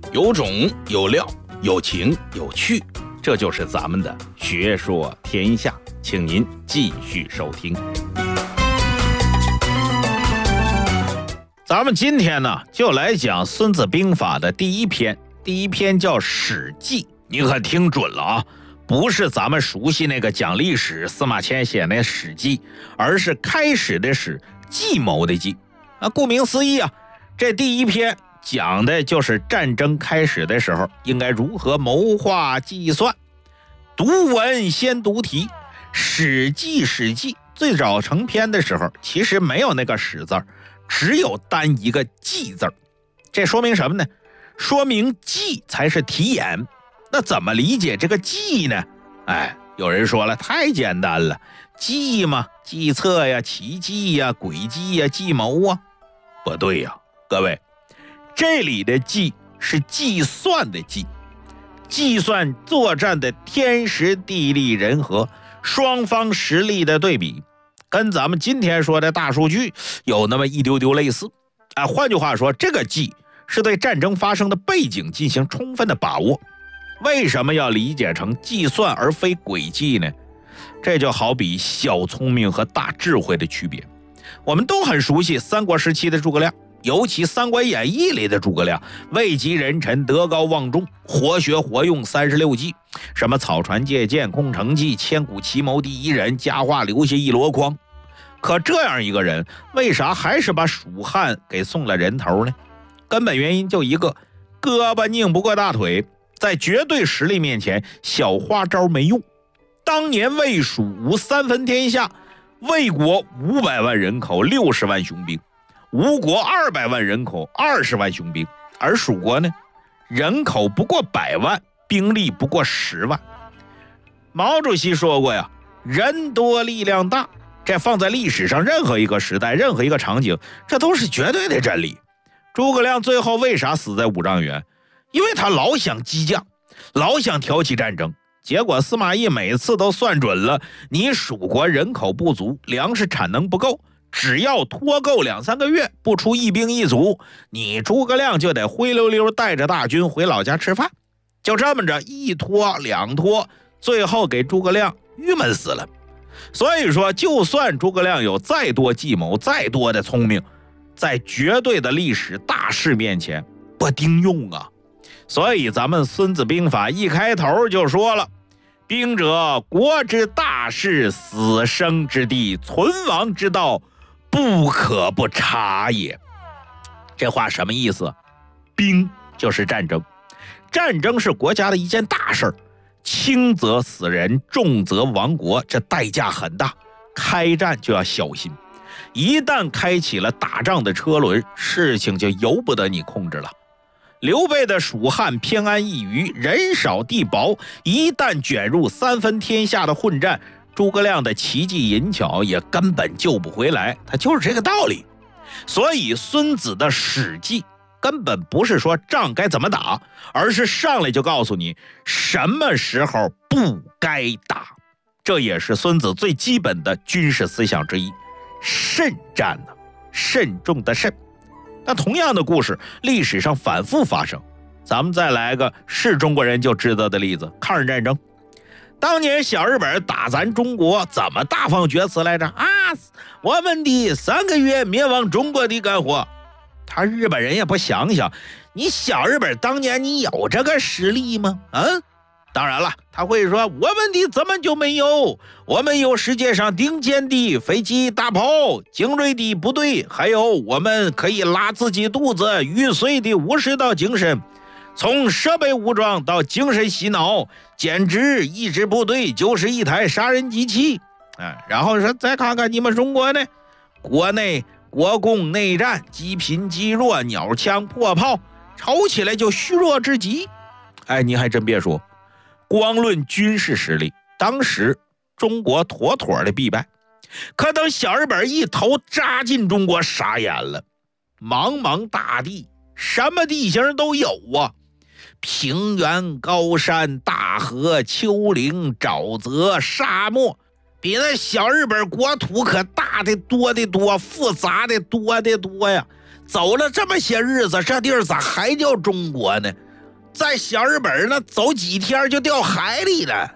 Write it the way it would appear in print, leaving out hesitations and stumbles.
有种有料，有情有趣，这就是咱们的学说天下，请您继续收听。咱们今天呢，就来讲《孙子兵法》的第一篇叫《史记》，你可听准了啊，不是咱们熟悉那个讲历史司马迁写那《史记》，而是开始的史，计谋的计啊。顾名思义啊，这第一篇讲的就是战争开始的时候应该如何谋划计算。读文先读题，史记最早成篇的时候其实没有那个史字，只有单一个计字。这说明什么呢？说明计才是题眼。那怎么理解这个计呢？有人说了，太简单了，计嘛，计策呀，奇计呀，诡计呀，计谋啊。不对呀，各位，这里的计是计算的计，计算作战的天时地利人和，双方实力的对比，跟咱们今天说的大数据有那么一丢丢类似。换句话说，这个计是对战争发生的背景进行充分的把握。为什么要理解成计算而非诡计呢？这就好比小聪明和大智慧的区别。我们都很熟悉三国时期的诸葛亮，尤其《三国演义》里的诸葛亮，位极人臣，德高望重，活学活用36计，什么草船借箭、攻城计、千古奇谋第一人，佳话留下一箩筐。可这样一个人，为啥还是把蜀汉给送了人头呢？根本原因就一个，胳膊拧不过大腿，在绝对实力面前，小花招没用。当年魏蜀吴三分天下，魏国500万人口60万雄兵，吴国200万人口20万雄兵，而蜀国呢，人口不过100万，兵力不过10万。毛主席说过呀，人多力量大，这放在历史上任何一个时代，任何一个场景，这都是绝对的真理。诸葛亮最后为啥死在五丈原？因为他老想激将，老想挑起战争，结果司马懿每次都算准了，你蜀国人口不足，粮食产能不够，只要拖够2-3个月，不出一兵一卒，你诸葛亮就得灰溜溜带着大军回老家吃饭。就这么着一拖2拖，最后给诸葛亮郁闷死了。所以说，就算诸葛亮有再多计谋，再多的聪明，在绝对的历史大势面前不顶用啊。所以咱们孙子兵法一开头就说了，兵者，国之大事，死生之地，存亡之道，不可不察也。这话什么意思？兵就是战争，战争是国家的一件大事，轻则死人，重则亡国，这代价很大，开战就要小心。一旦开启了打仗的车轮，事情就由不得你控制了。刘备的蜀汉偏安一隅，人少地薄，一旦卷入3分天下的混战，诸葛亮的奇技淫巧也根本救不回来，他就是这个道理。所以孙子的史记根本不是说仗该怎么打，而是上来就告诉你什么时候不该打。这也是孙子最基本的军事思想之一，慎战呢，慎重的慎。那同样的故事历史上反复发生，咱们再来个是中国人就知道的例子，抗日战争。当年小日本打咱中国怎么大放厥词来着？我们的3个月灭亡中国的干活。他日本人也不想想，你小日本当年你有这个实力吗？当然了，他会说我们的怎么就没有？我们有世界上顶尖的飞机大炮，精锐的部队，还有我们可以拉自己肚子玉碎的武士道精神，从设备武装到精神洗脑，简直一支部队就是一台杀人机器。然后说再看看你们中国呢，国内国共内战，积贫积弱，鸟枪破炮，吵起来就虚弱至极。你还真别说，光论军事实力，当时中国妥妥的必败。可等小日本一头扎进中国，傻眼了。茫茫大地，什么地形都有啊，平原、高山、大河、丘陵、沼泽、沙漠，比那小日本国土可大的多的多，复杂的多的多呀。走了这么些日子，这地儿咋还叫中国呢？ 在小日本那走几天就掉海里了。